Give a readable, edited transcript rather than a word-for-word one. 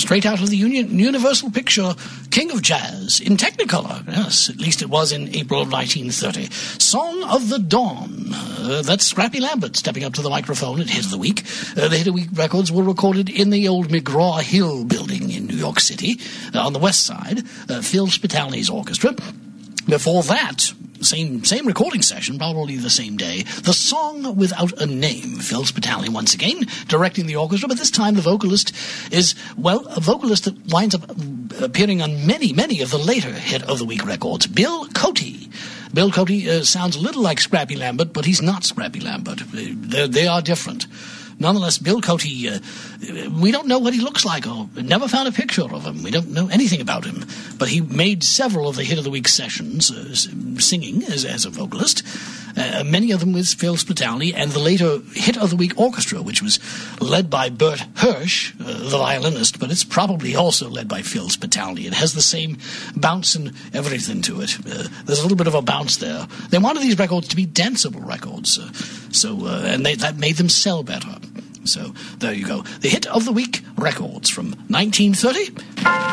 straight out of the Universal picture King of Jazz in Technicolor. Yes, at least it was in April of 1930. Song of the Dawn. That's Scrappy Lambert stepping up to the microphone at Hit of the Week. The Hit of the Week records were recorded in the old McGraw-Hill building in New York City, on the west side, Phil Spitalny's orchestra. Before that, same recording session, probably the same day, The Song Without a Name. Phil Spitalny once again directing the orchestra, but this time the vocalist is, well, a vocalist that winds up appearing on many of the later Hit of the Week records. Bill Cote. Bill Cote sounds a little like Scrappy Lambert, but he's not Scrappy Lambert. They are different. Nonetheless, Bill Cote, we don't know what he looks like, or never found a picture of him. We don't know anything about him. But he made several of the Hit of the Week sessions, singing as a vocalist, many of them with Phil Spitalny, and the later Hit of the Week orchestra, which was led by Bert Hirsch, the violinist, but it's probably also led by Phil Spitalny. It has the same bounce and everything to it. There's a little bit of a bounce there. They wanted these records to be danceable records, and that made them sell better. So there you go. The Hit of the Week records from 1930.